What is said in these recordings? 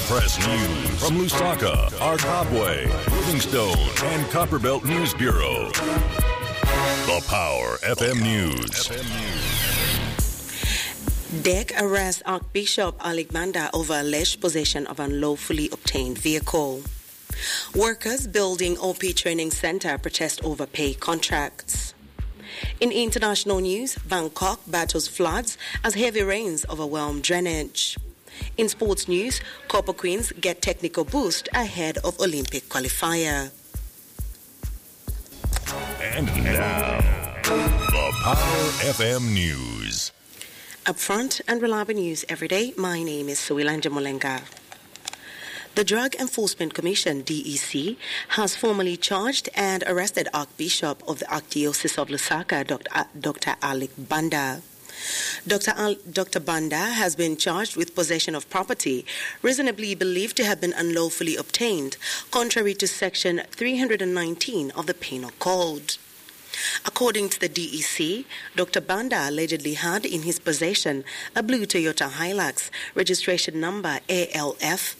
Press News from Lusaka, Arkabwe, Livingstone, and Copperbelt News Bureau. The Power FM News. DEC arrests Archbishop Alec Banda over alleged possession of unlawfully obtained vehicle. Workers building OP Training Center protest over pay contracts. In international news, Bangkok battles floods as heavy rains overwhelm drainage. In sports news, Copper Queens get technical boost ahead of Olympic qualifier. And now, the Power FM News. Upfront and reliable news every day. My name is Suilanja Molenga. The Drug Enforcement Commission, DEC, has formally charged and arrested Archbishop of the Archdiocese of Lusaka, Dr. Alec Banda. Dr. Banda has been charged with possession of property reasonably believed to have been unlawfully obtained, contrary to Section 319 of the Penal Code. According to the DEC, Dr. Banda allegedly had in his possession a blue Toyota Hilux, registration number ALF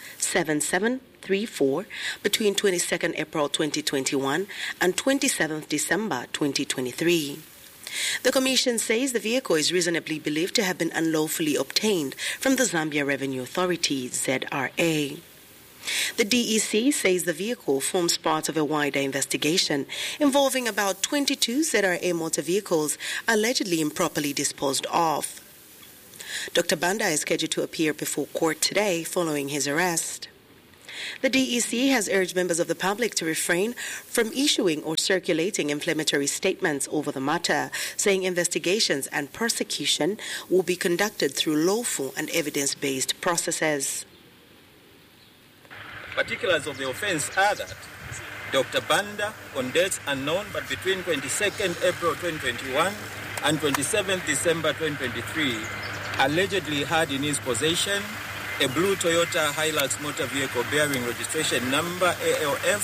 7734, between 22nd April 2021 and 27th December 2023. The Commission says the vehicle is reasonably believed to have been unlawfully obtained from the Zambia Revenue Authority, ZRA. The DEC says the vehicle forms part of a wider investigation involving about 22 ZRA motor vehicles allegedly improperly disposed of. Dr. Banda is scheduled to appear before court today following his arrest. The DEC has urged members of the public to refrain from issuing or circulating inflammatory statements over the matter, saying investigations and prosecution will be conducted through lawful and evidence-based processes. Particulars of the offence are that Dr. Banda, on dates unknown but between 22nd April 2021 and 27th December 2023, allegedly had in his possession a blue Toyota Hilux motor vehicle bearing registration number ALF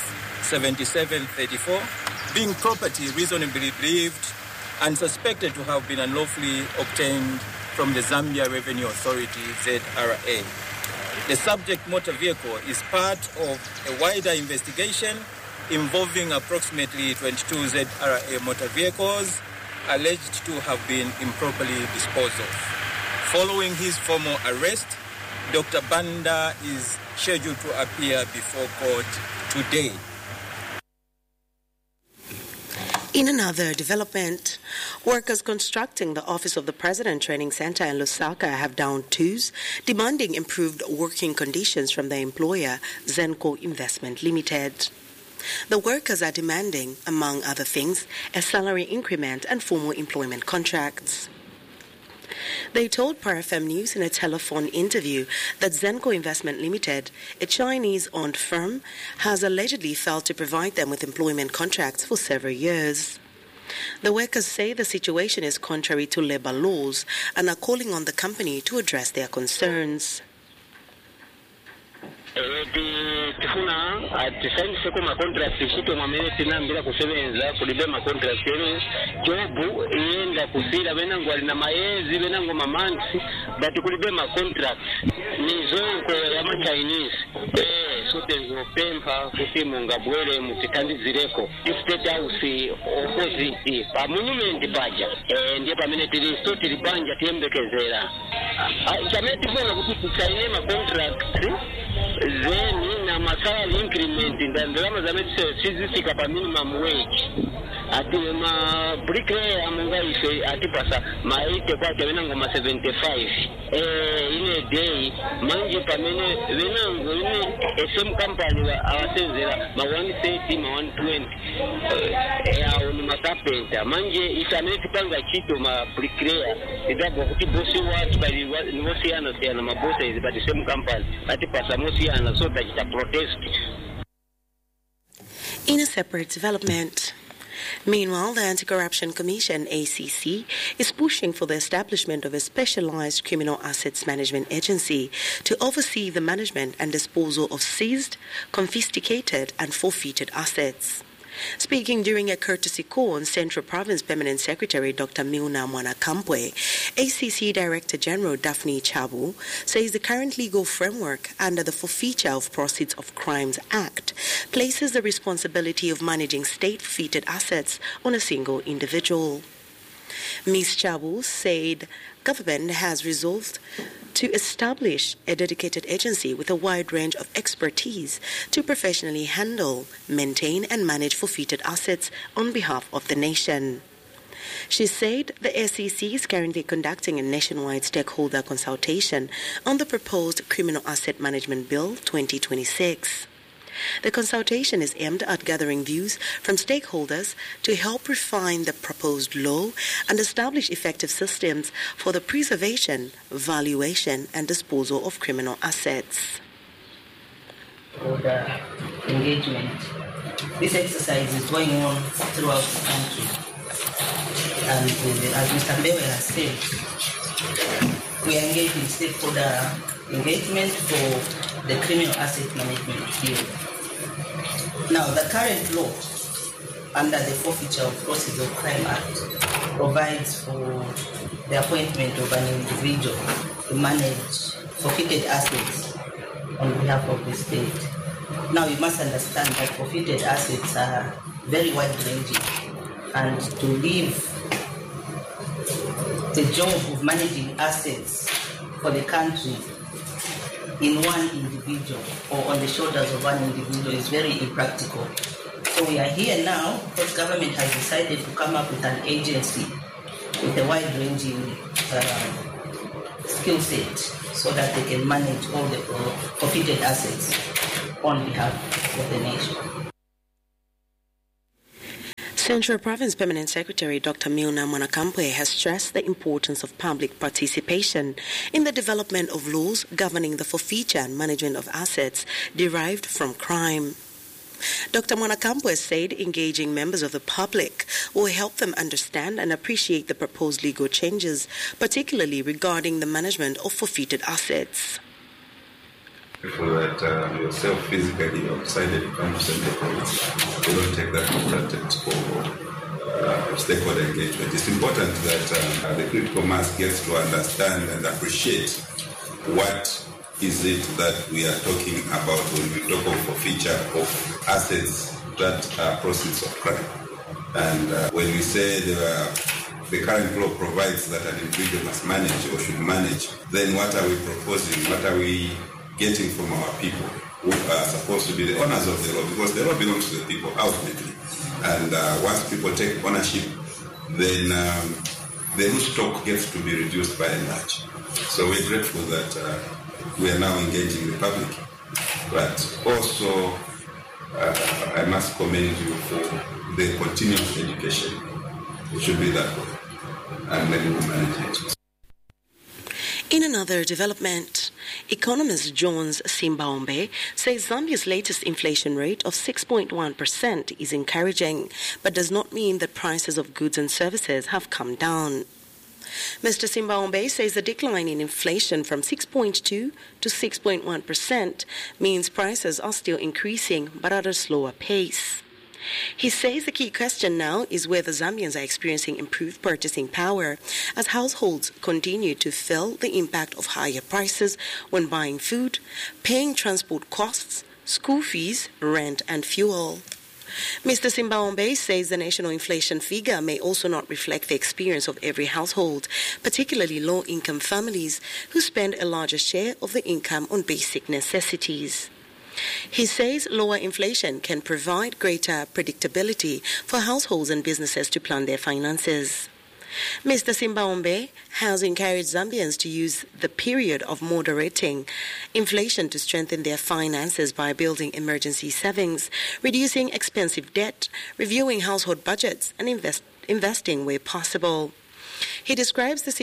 7734, being property reasonably believed and suspected to have been unlawfully obtained from the Zambia Revenue Authority, ZRA. The subject motor vehicle is part of a wider investigation involving approximately 22 ZRA motor vehicles alleged to have been improperly disposed of. Following his formal arrest, Dr. Banda is scheduled to appear before court today. In another development, workers constructing the Office of the President Training Center in Lusaka have downed tools, demanding improved working conditions from their employer, Zenco Investment Limited. The workers are demanding, among other things, a salary increment and formal employment contracts. They told ParaFM News in a telephone interview that Zenco Investment Limited, a Chinese-owned firm, has allegedly failed to provide them with employment contracts for several years. The workers say the situation is contrary to labor laws and are calling on the company to address their concerns. Tifuna atisainise ku makontrakt ishito mwamene tinambira kusebenza kulibe makontrakt ero jobu yenda kusira benango alina mayezi benango mamansi but kulibe makontrakt nizonko ya Chinese sote zopempa kuti mungabwere mutitandizireko state house opposite pa monument paja ndiye pamene tili so tili banja tiyembekezera chameti bona kuti tisaine makontrakt zeni na salary increment ndandalama zametse sizisika pa minimum wage ati ma bricklayer amunga ife ati pasa maite kwa benango ma 75 ine day manje pamene benango ine SM company awasenzera ma 130 ma 120 ya oni matapenta manje isameti panga chito ma bricklayer idabo kuti bosi watu bali niwosiana sana mabosa is but the same company ati pasa mosiana so that it protest. In a separate development, meanwhile, the Anti-Corruption Commission, ACC, is pushing for the establishment of a specialized criminal assets management agency to oversee the management and disposal of seized, confiscated, and forfeited assets. Speaking during a courtesy call on Central Province Permanent Secretary Dr. Milna Mwanakampwe, ACC Director General Daphne Chabu says the current legal framework under the Forfeiture of Proceeds of Crimes Act places the responsibility of managing state-forfeited assets on a single individual. Ms. Chabu said government has resolved to establish a dedicated agency with a wide range of expertise to professionally handle, maintain and manage forfeited assets on behalf of the nation. She said the SEC is currently conducting a nationwide stakeholder consultation on the proposed Criminal Asset Management Bill 2026. The consultation is aimed at gathering views from stakeholders to help refine the proposed law and establish effective systems for the preservation, valuation, and disposal of criminal assets. Order engagement. This exercise is going on throughout the country. And as Mr. Mbewe has said, we are engaged in stakeholder engagement for the Criminal Asset Management Bill. Now, the current law under the Forfeiture of Proceeds of Crime Act provides for the appointment of an individual to manage forfeited assets on behalf of the state. Now, you must understand that forfeited assets are very wide-ranging, and to leave the job of managing assets for the country in one individual or on the shoulders of one individual is very impractical. So we are here now because government has decided to come up with an agency with a wide-ranging skill set so that they can manage all the forfeited assets on behalf of the nation. Central Province Permanent Secretary Dr. Milna Mwanakampwe has stressed the importance of public participation in the development of laws governing the forfeiture and management of assets derived from crime. Dr. Mwanakampwe said engaging members of the public will help them understand and appreciate the proposed legal changes, particularly regarding the management of forfeited assets. That yourself physically outside the council, we don't take that for granted for stakeholder engagement. It's important that the critical mass gets to understand and appreciate what is it that we are talking about when we talk of forfeiture of assets that are proceeds of crime. And when we say the current law provides that an individual must manage or should manage, then what are we proposing? What are we getting from our people who are supposed to be the owners of the law? Because the law belongs to the people ultimately. And once people take ownership, then the loose stock gets to be reduced by and large. So we're grateful that we are now engaging the public. But also, I must commend you for the continuous education. It should be that way. And then we'll manage it. In another development, economist Jones Simbaombe says Zambia's latest inflation rate of 6.1% is encouraging, but does not mean that prices of goods and services have come down. Mr. Simbaombe says the decline in inflation from 6.2 to 6.1% means prices are still increasing, but at a slower pace. He says the key question now is whether Zambians are experiencing improved purchasing power as households continue to feel the impact of higher prices when buying food, paying transport costs, school fees, rent and fuel. Mr. Simbaombe says the national inflation figure may also not reflect the experience of every household, particularly low-income families who spend a larger share of the income on basic necessities. He says lower inflation can provide greater predictability for households and businesses to plan their finances. Mr. Simbaombe has encouraged Zambians to use the period of moderating inflation to strengthen their finances by building emergency savings, reducing expensive debt, reviewing household budgets, and investing where possible. He describes the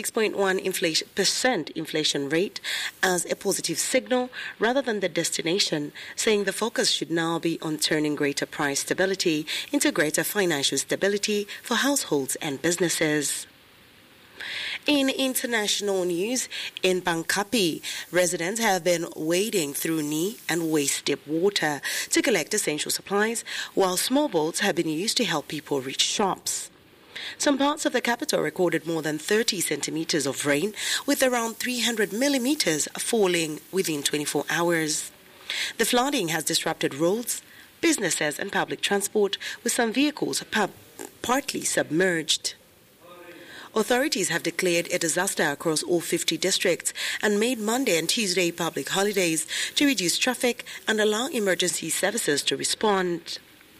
6.1% inflation rate as a positive signal rather than the destination, saying the focus should now be on turning greater price stability into greater financial stability for households and businesses. In international news, in Bangkapi, residents have been wading through knee and waist-deep water to collect essential supplies, while small boats have been used to help people reach shops. Some parts of the capital recorded more than 30 centimeters of rain, with around 300 millimeters falling within 24 hours. The flooding has disrupted roads, businesses and public transport, with some vehicles partly submerged. Authorities have declared a disaster across all 50 districts and made Monday and Tuesday public holidays to reduce traffic and allow emergency services to respond.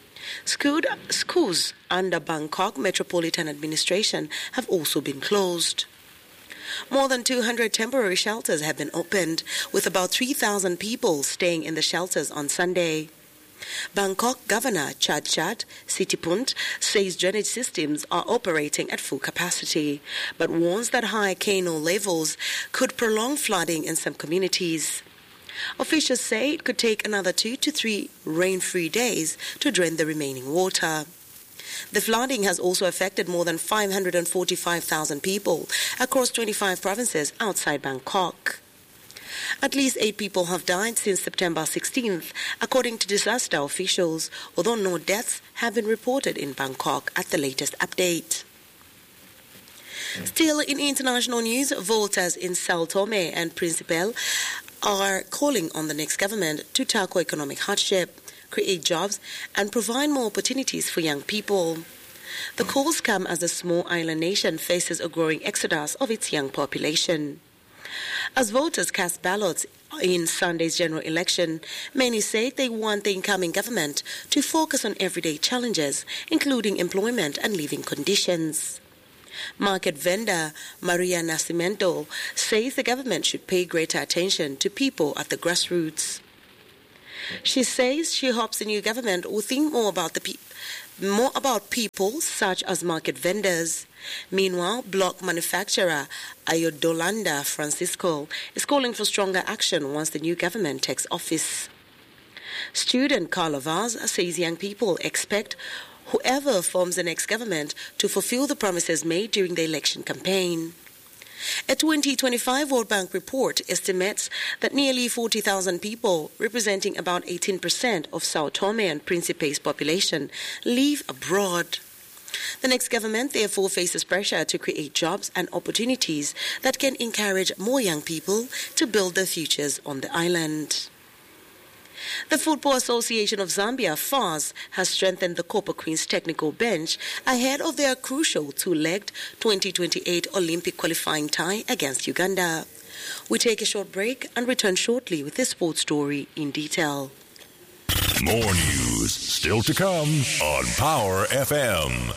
Schools under Bangkok Metropolitan Administration have also been closed. More than 200 temporary shelters have been opened, with about 3,000 people staying in the shelters on Sunday. Bangkok Governor Chad Sitipunt says drainage systems are operating at full capacity, but warns that high KNO levels could prolong flooding in some communities. Officials say it could take another 2 to 3 rain-free days to drain the remaining water. The flooding has also affected more than 545,000 people across 25 provinces outside Bangkok. At least 8 people have died since September 16th, according to disaster officials, although no deaths have been reported in Bangkok at the latest update. Still in international news, voters in Sao Tome and Principe are calling on the next government to tackle economic hardship, create jobs, and provide more opportunities for young people. The calls come as the small island nation faces a growing exodus of its young population. As voters cast ballots in Sunday's general election, many say they want the incoming government to focus on everyday challenges, including employment and living conditions. Market vendor Maria Nascimento says the government should pay greater attention to people at the grassroots. She says she hopes the new government will think more about people such as market vendors. Meanwhile, block manufacturer Ayodolanda Francisco is calling for stronger action once the new government takes office. Student Carla Vaz says young people expect whoever forms the next government to fulfill the promises made during the election campaign. A 2025 World Bank report estimates that nearly 40,000 people, representing about 18% of Sao Tome and Principe's population, live abroad. The next government therefore faces pressure to create jobs and opportunities that can encourage more young people to build their futures on the island. The Football Association of Zambia, FAS, has strengthened the Copper Queens technical bench ahead of their crucial 2-legged 2028 Olympic qualifying tie against Uganda. We take a short break and return shortly with this sports story in detail. More news still to come on Power FM.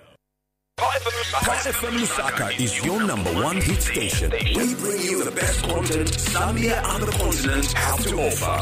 Power FM Lusaka is your #1 hit station. We bring you the best content Zambia and the continent have to offer.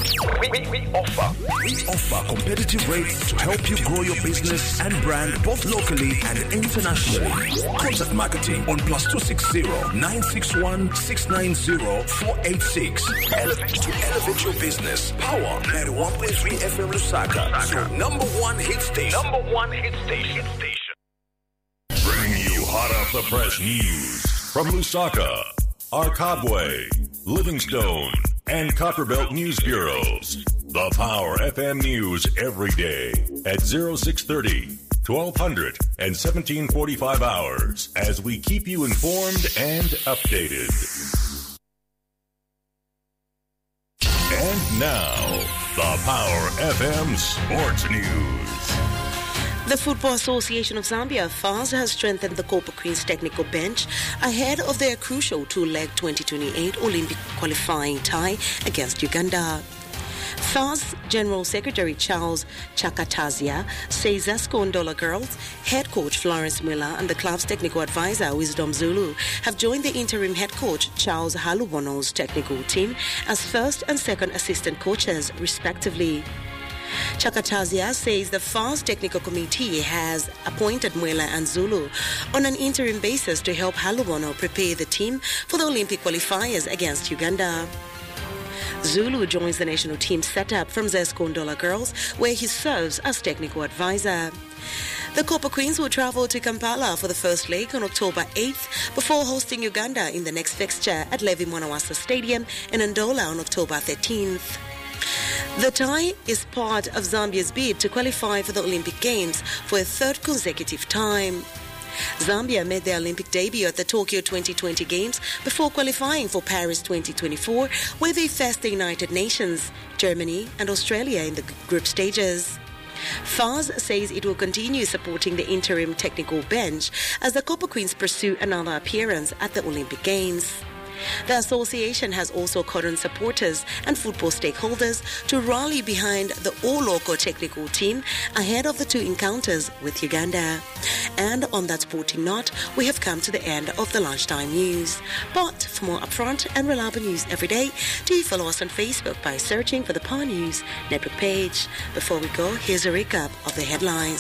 We offer competitive rates to help you grow your business and brand both locally and internationally. Contact marketing on +260 961 690 486. Elevate your business. Power 91.3 FM Lusaka, your #1 hit station. Bringing you hot off the press news from Lusaka, Arkabwe, Livingstone, and Copperbelt News Bureaus. The Power FM News every day at 0630, 1200, and 1745 hours as we keep you informed and updated. And now, the Power FM Sports News. The Football Association of Zambia, FAS, has strengthened the Copper Queens technical bench ahead of their crucial 2-leg 2028 Olympic qualifying tie against Uganda. FAS General Secretary Charles Chakatazia says Zesco Ndola Girls head coach Florence Miller and the club's technical advisor Wisdom Zulu have joined the interim head coach Charles Halubono's technical team as first and second assistant coaches, respectively. Chakatazia says the FAS Technical Committee has appointed Mwela and Zulu on an interim basis to help Halubono prepare the team for the Olympic qualifiers against Uganda. Zulu joins the national team setup from Zesco Ndola Girls, where he serves as technical advisor. The Copper Queens will travel to Kampala for the first leg on October 8th before hosting Uganda in the next fixture at Levi Mwanawasa Stadium in Ndola on October 13th. The tie is part of Zambia's bid to qualify for the Olympic Games for a third consecutive time. Zambia made their Olympic debut at the Tokyo 2020 Games before qualifying for Paris 2024, where they faced the United Nations, Germany and Australia in the group stages. FAS says it will continue supporting the interim technical bench as the Copper Queens pursue another appearance at the Olympic Games. The association has also called on supporters and football stakeholders to rally behind the all-local technical team ahead of the two encounters with Uganda. And on that sporting note, we have come to the end of the lunchtime news. But for more upfront and reliable news every day, do follow us on Facebook by searching for the Power News Network page. Before we go, here's a recap of the headlines.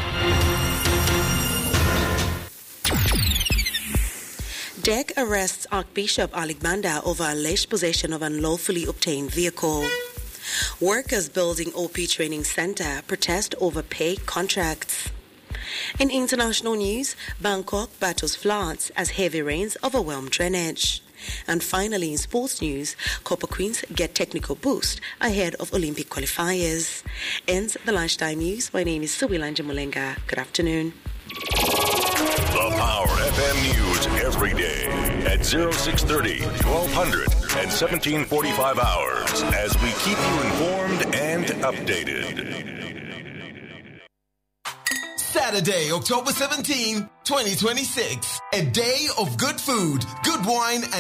DEC arrests Archbishop Alik Banda over alleged possession of unlawfully obtained vehicle. Workers building OP Training Center protest over pay contracts. In international news, Bangkok battles floods as heavy rains overwhelm drainage. And finally, in sports news, Copper Queens get technical boost ahead of Olympic qualifiers. Ends the lunchtime news. My name is Suwilanja Mulenga. Good afternoon. The Power FM News every day at 0630, 1200, and 1745 hours as we keep you informed and updated. Saturday, October 17, 2026. A day of good food, good wine, and